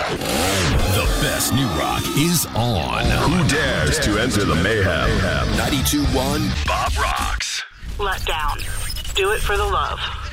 The best new rock is on. Who dares to enter the mayhem? 92.1 Bob Rocks. Let down. Do it for the love.